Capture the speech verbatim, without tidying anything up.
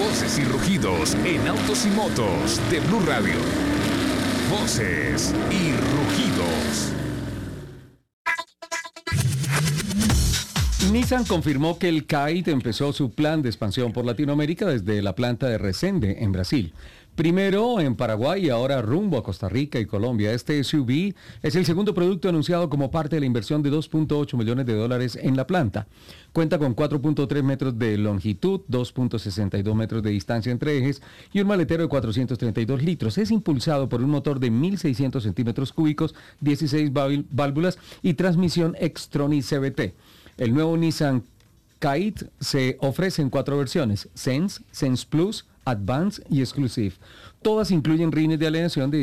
Voces y rugidos en autos y motos de Blue Radio. Voces y rugidos. Nissan confirmó que el Kite empezó su plan de expansión por Latinoamérica desde la planta de Resende, en Brasil. Primero en Paraguay y ahora rumbo a Costa Rica y Colombia. Este S U V es el segundo producto anunciado como parte de la inversión de dos punto ocho millones de dólares en la planta. Cuenta con cuatro punto tres metros de longitud, dos punto sesenta y dos metros de distancia entre ejes y un maletero de cuatrocientos treinta y dos litros. Es impulsado por un motor de mil seiscientos centímetros cúbicos, dieciséis válvulas y transmisión Xtronic C V T. El nuevo Nissan Kite se ofrece en cuatro versiones: Sense, Sense Plus, Advance y Exclusive. Todas incluyen rines de aleación de